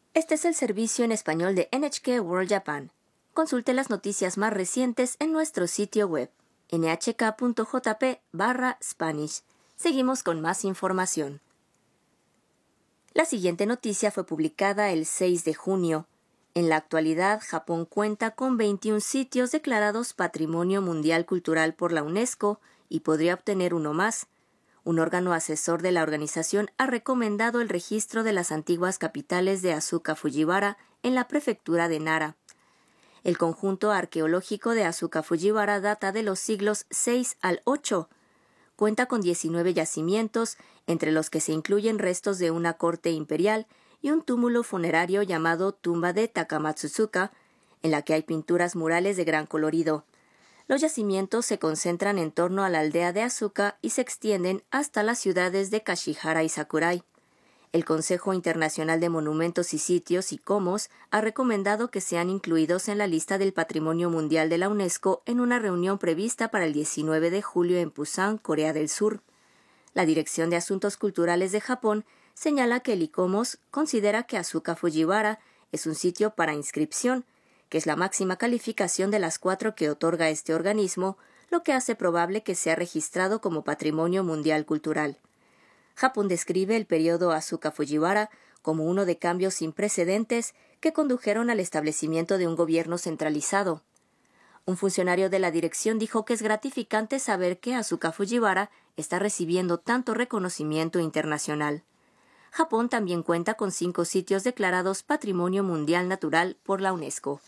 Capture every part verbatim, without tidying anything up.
Este es el servicio en español de N H K World Japan. Consulte las noticias más recientes en nuestro sitio web, ene hache ka punto jota pe barra Spanish. Seguimos con más información. La siguiente noticia fue publicada el seis de junio. En la actualidad, Japón cuenta con veintiún sitios declarados Patrimonio Mundial Cultural por la UNESCO y podría obtener uno más. Un órgano asesor de la organización ha recomendado el registro de las antiguas capitales de Asuka Fujiwara en la prefectura de Nara. El conjunto arqueológico de Asuka Fujiwara data de los siglos seis al ocho. Cuenta con diecinueve yacimientos, entre los que se incluyen restos de una corte imperial y un túmulo funerario llamado Tumba de Takamatsusuka, en la que hay pinturas murales de gran colorido. Los yacimientos se concentran en torno a la aldea de Asuka y se extienden hasta las ciudades de Kashihara y Sakurai. El Consejo Internacional de Monumentos y Sitios, ICOMOS, ha recomendado que sean incluidos en la lista del Patrimonio Mundial de la UNESCO en una reunión prevista para el diecinueve de julio en Pusan, Corea del Sur. La Dirección de Asuntos Culturales de Japón señala que el ICOMOS considera que Asuka Fujiwara es un sitio para inscripción, que es la máxima calificación de las cuatro que otorga este organismo, lo que hace probable que sea registrado como Patrimonio Mundial Cultural. Japón describe el periodo Asuka Fujiwara como uno de cambios sin precedentes que condujeron al establecimiento de un gobierno centralizado. Un funcionario de la dirección dijo que es gratificante saber que Asuka Fujiwara está recibiendo tanto reconocimiento internacional. Japón también cuenta con cinco sitios declarados Patrimonio Mundial Natural por la UNESCO.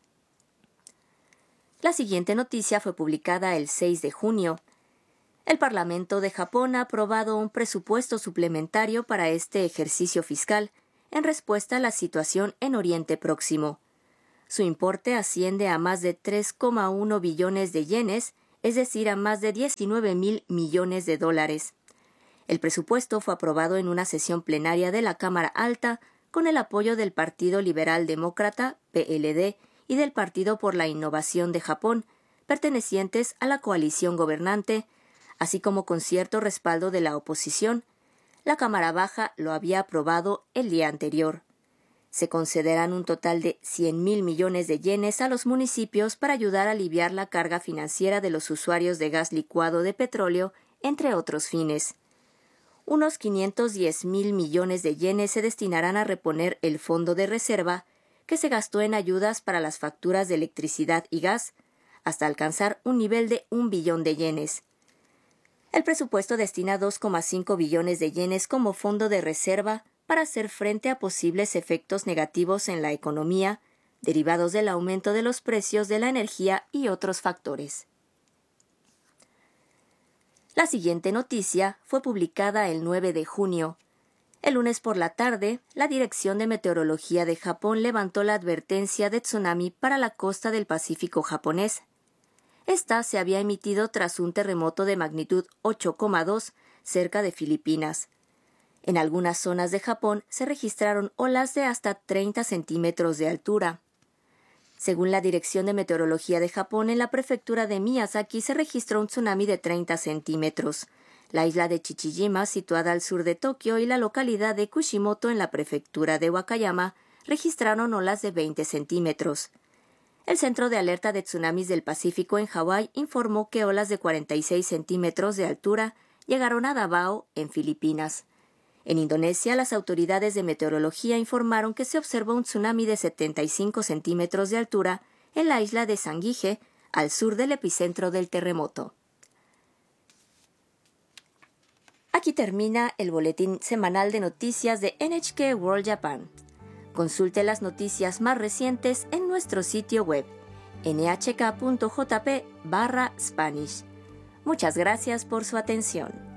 La siguiente noticia fue publicada el seis de junio. El Parlamento de Japón ha aprobado un presupuesto suplementario para este ejercicio fiscal, en respuesta a la situación en Oriente Próximo. Su importe asciende a más de tres coma uno billones de yenes, es decir, a más de diecinueve mil millones de dólares. El presupuesto fue aprobado en una sesión plenaria de la Cámara Alta con el apoyo del Partido Liberal Demócrata, P L D, y del Partido por la Innovación de Japón, pertenecientes a la coalición gobernante, así como con cierto respaldo de la oposición. La Cámara Baja lo había aprobado el día anterior. Se concederán un total de cien mil millones de yenes a los municipios para ayudar a aliviar la carga financiera de los usuarios de gas licuado de petróleo, entre otros fines. Unos quinientos diez mil millones de yenes se destinarán a reponer el fondo de reserva que se gastó en ayudas para las facturas de electricidad y gas, hasta alcanzar un nivel de un billón de yenes. El presupuesto destina dos coma cinco billones de yenes como fondo de reserva para hacer frente a posibles efectos negativos en la economía, derivados del aumento de los precios de la energía y otros factores. La siguiente noticia fue publicada el nueve de junio. El lunes por la tarde, la Dirección de Meteorología de Japón levantó la advertencia de tsunami para la costa del Pacífico japonés. Esta se había emitido tras un terremoto de magnitud ocho coma dos cerca de Filipinas. En algunas zonas de Japón se registraron olas de hasta treinta centímetros de altura. Según la Dirección de Meteorología de Japón, en la prefectura de Miyazaki se registró un tsunami de treinta centímetros. La isla de Chichijima, situada al sur de Tokio, y la localidad de Kushimoto, en la prefectura de Wakayama, registraron olas de veinte centímetros. El Centro de Alerta de Tsunamis del Pacífico en Hawái informó que olas de cuarenta y seis centímetros de altura llegaron a Davao, en Filipinas. En Indonesia, las autoridades de meteorología informaron que se observó un tsunami de setenta y cinco centímetros de altura en la isla de Sangihe, al sur del epicentro del terremoto. Aquí termina el boletín semanal de noticias de N H K World Japan. Consulte las noticias más recientes en nuestro sitio web, ene hache ka punto jota pe barra Spanish. Muchas gracias por su atención.